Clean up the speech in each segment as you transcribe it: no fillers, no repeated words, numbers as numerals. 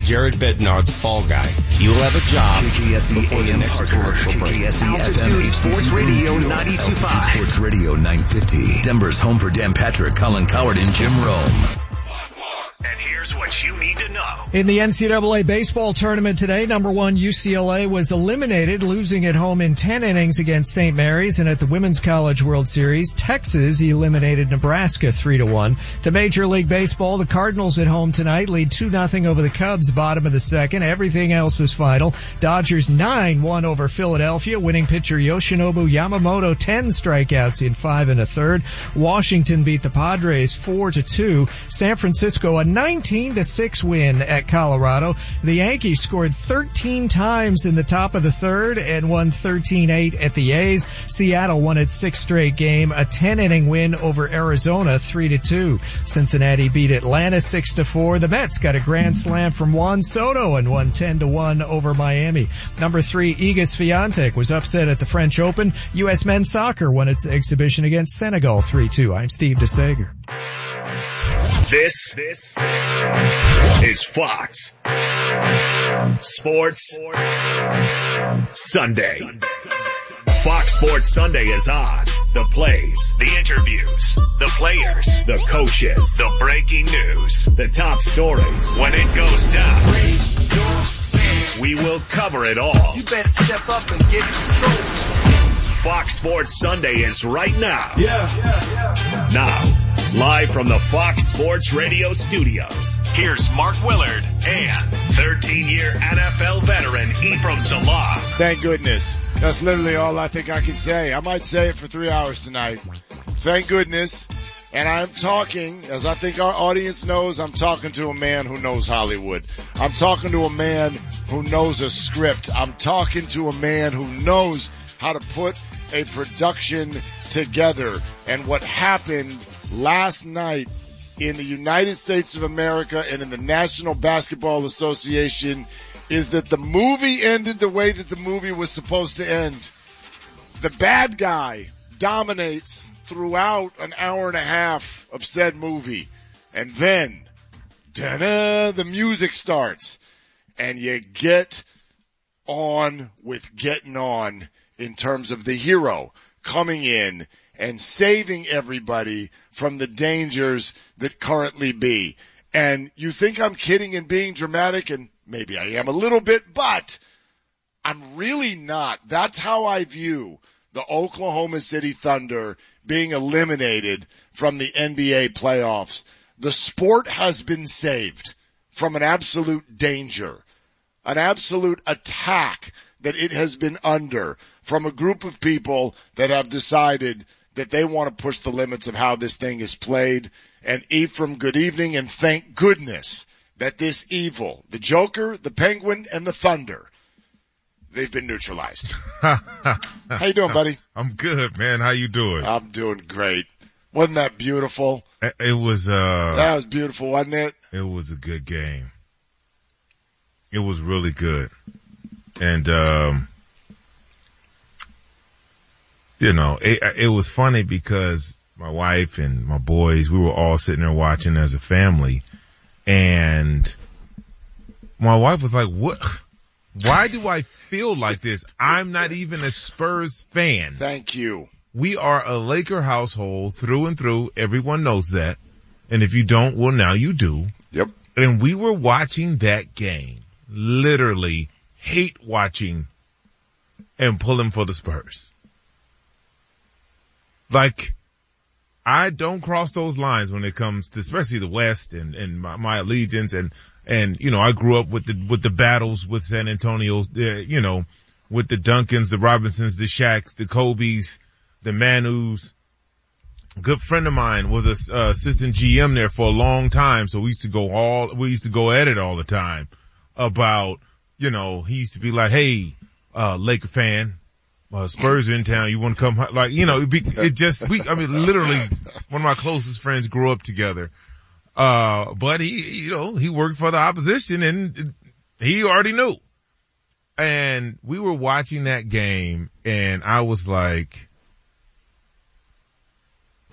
Jared Bednar, the fall guy. You'll have a job before the next commercial break. Altitude Sports Radio 92.5. Sports Radio 950. Denver's home for Dan Patrick, Colin Coward, and Jim Rome. And here's what you need to know. In the NCAA baseball tournament today, number 1 UCLA was eliminated, losing at home in 10 innings against St. Mary's. And at the Women's College World Series, Texas eliminated Nebraska 3-1. To Major League Baseball, the Cardinals at home tonight lead 2-0 over the Cubs, bottom of the second. Everything else is final. Dodgers 9-1 over Philadelphia. Winning pitcher Yoshinobu Yamamoto 10 strikeouts in 5 1/3. Washington beat the Padres 4-2. San Francisco a 19-6 win at Colorado. The Yankees scored 13 times in the top of the third and won 13-8 at the A's. Seattle won its 6th straight game, a 10-inning win over Arizona 3-2. Cincinnati beat Atlanta 6-4. The Mets got a grand slam from Juan Soto and won 10-1 over Miami. Number 3 Iga Swiatek was upset at the French Open. U.S. men's soccer won its exhibition against Senegal 3-2. I'm Steve DeSager. This is Fox Sports Sunday. Fox Sports Sunday is on. The plays, the interviews, the players, the coaches, the breaking news, the top stories. When it goes down, we will cover it all. You better step up and get control. Fox Sports Sunday is right now. Now, live from the Fox Sports Radio studios, here's Mark Willard and 13-year NFL veteran Ephraim Salah. Thank goodness. That's literally all I think I can say. I might say it for 3 hours tonight. Thank goodness. And I'm talking, as I think our audience knows, I'm talking to a man who knows Hollywood. I'm talking to a man who knows a script. I'm talking to a man who knows how to put a production together. And what happened last night in the United States of America and in the National Basketball Association is that the movie ended the way that the movie was supposed to end. The bad guy dominates throughout an hour and a half of said movie. And then, ta-da, the music starts. And you get on with getting on in terms of the hero coming in and saving everybody from the dangers that currently be. And you think I'm kidding and being dramatic, and maybe I am a little bit, but I'm really not. That's how I view the Oklahoma City Thunder being eliminated from the NBA playoffs. The sport has been saved from an absolute danger, an absolute attack that it has been under from a group of people that have decided that they want to push the limits of how this thing is played. And Ephraim, good evening, and thank goodness that this evil, the Joker, the Penguin, and the Thunder, they've been neutralized. How you doing, buddy? I'm good, man. How you doing? I'm doing great. Wasn't that beautiful? It was, that was beautiful, wasn't it? It was a good game. It was really good. And, you know, it was funny because my wife and my boys, we were all sitting there watching as a family. And my wife was like, what? Why do I feel like this? I'm not even a Spurs fan. Thank you. We are a Laker household through and through. Everyone knows that. And if you don't, well, now you do. Yep. And we were watching that game, literally hate watching and pulling for the Spurs. Like, I don't cross those lines when it comes to especially the West and my allegiance and you know, I grew up with the battles with San Antonio, you know, with the Duncans, the Robinsons, the Shaqs, the Kobes, the Manus. A good friend of mine was a assistant GM there for a long time, so we used to go at it all the time about, you know, he used to be like, hey, Laker fan, Spurs are in town, you want to come, like, you know, literally one of my closest friends grew up together. But he worked for the opposition and he already knew. And we were watching that game and I was like,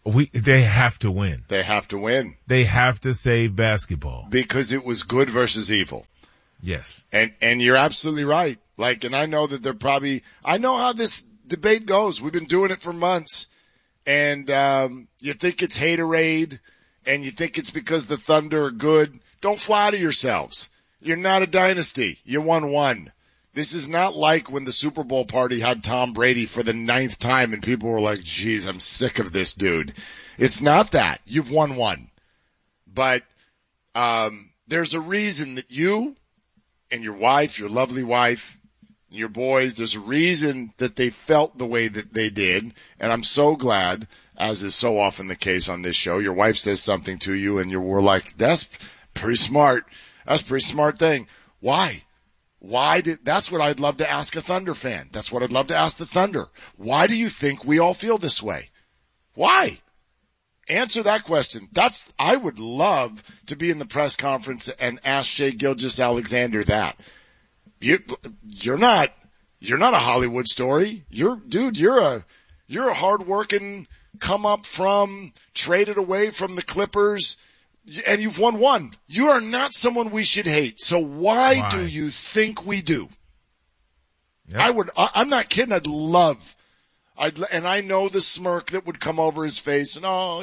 They have to win. They have to win. They have to save basketball. Because it was good versus evil. Yes. And you're absolutely right. Like, and I know that I know how this debate goes. We've been doing it for months. And, you think it's haterade and you think it's because the Thunder are good. Don't flatter yourselves. You're not a dynasty. You won one. This is not like when the Super Bowl party had Tom Brady for the 9th time and people were like, geez, I'm sick of this dude. It's not that. You've won one. But, there's a reason that you and your wife, your lovely wife, and your boys, there's a reason that they felt the way that they did. And I'm so glad, as is so often the case on this show, your wife says something to you and we're like, that's pretty smart. That's a pretty smart thing. Why? That's what I'd love to ask a Thunder fan. That's what I'd love to ask the Thunder. Why do you think we all feel this way? Why? Answer that question. I would love to be in the press conference and ask Shai Gilgeous-Alexander that. You're not a Hollywood story. You're a hard-working, come up from, traded away from the Clippers, and you've won one. You are not someone we should hate. So why do you think we do? Yep. I'm not kidding. And I know the smirk that would come over his face. No,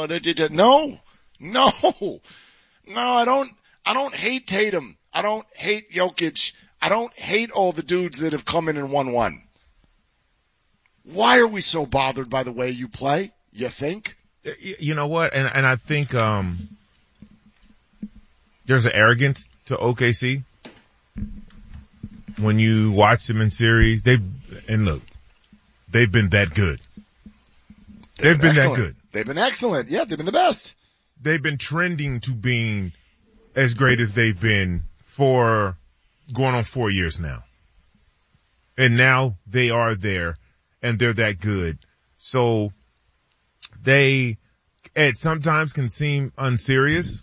I don't hate Tatum. I don't hate Jokic. I don't hate all the dudes that have come in and won one. Why are we so bothered by the way you play? You think? You know what? And I think, there's an arrogance to OKC. When you watch them in series, they've been that good. They've been that good. They've been excellent. Yeah, they've been the best. They've been trending to being as great as they've been for going on 4 years now. And now they are there and they're that good. So they sometimes can seem unserious,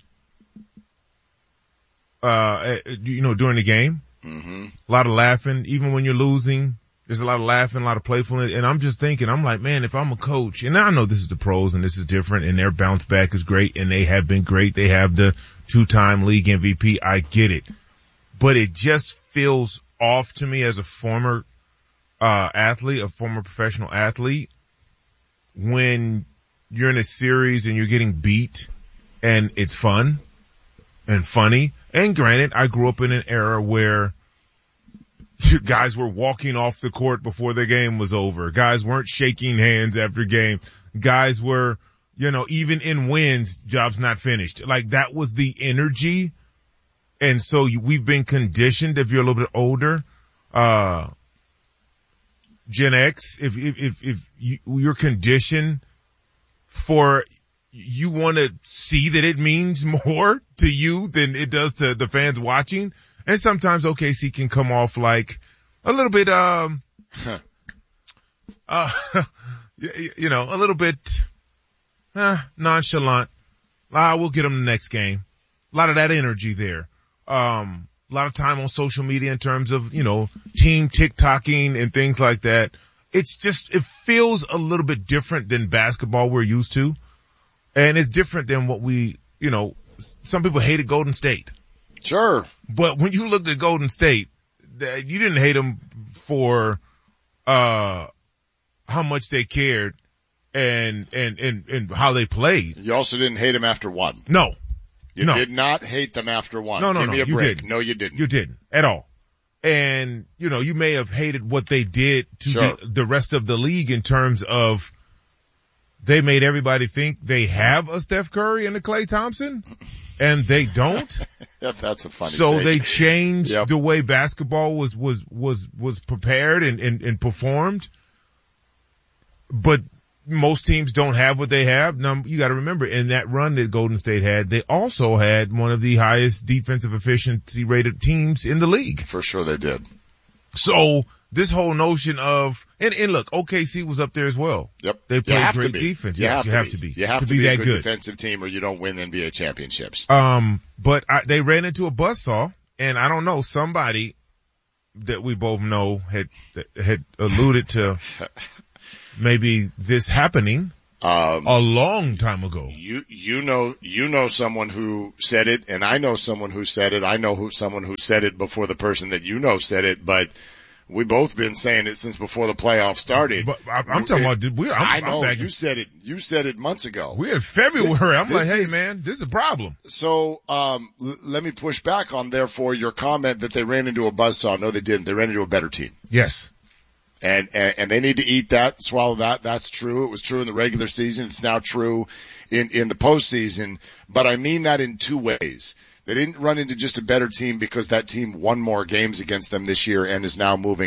during the game. Mm-hmm. A lot of laughing, even when you're losing. There's a lot of laughing, a lot of playfulness. And I'm just thinking, I'm like, man, if I'm a coach, and I know this is the pros and this is different and their bounce back is great and they have been great. They have the 2-time league MVP. I get it. But it just feels off to me as a former, athlete, a former professional athlete, when you're in a series and you're getting beat and it's fun and funny. And granted, I grew up in an era where guys were walking off the court before the game was over. Guys weren't shaking hands after game. Guys were, even in wins, job's not finished. Like, that was the energy. And so we've been conditioned, if you're a little bit older, Gen X, if you're conditioned for, you want to see that it means more to you than it does to the fans watching. And sometimes OKC can come off like a little bit, a little bit, nonchalant. We'll get them the next game. A lot of that energy there. A lot of time on social media in terms of, team TikToking and things like that. It's just, it feels a little bit different than basketball we're used to. And it's different than what some people hated Golden State. Sure. But when you looked at Golden State, you didn't hate them for, how much they cared and how they played. You also didn't hate them after one. No. You did not hate them after one. No, Give me a break. Didn't. No, you didn't. You didn't at all. And, you may have hated what they did to the rest of the league in terms of they made everybody think they have a Steph Curry and a Klay Thompson, and they don't. That's a funny So take. they changed the way basketball was prepared and performed. But most teams don't have what they have. Now, you got to remember, in that run that Golden State had, they also had one of the highest defensive efficiency rated teams in the league. For sure they did. So this whole notion of, and look, OKC was up there as well. Yep. They played great defense. You have to be. You have to be that a good good defensive team or you don't win NBA championships. But they ran into a buzzsaw, and I don't know, somebody that we both know had alluded to maybe this happening A long time ago. You know someone who said it, and I know someone who said it. I know someone who said it before the person that you know said it, but we both been saying it since before the playoffs started. But I'm talking about, I know, I'm you said it months ago. We're in February. I'm like, hey man, this is a problem. So, let me push back on, therefore, your comment that they ran into a buzzsaw. No, they didn't. They ran into a better team. Yes. And they need to eat that, swallow that. That's true. It was true in the regular season. It's now true in the postseason. But I mean that in two ways. They didn't run into just a better team because that team won more games against them this year and is now moving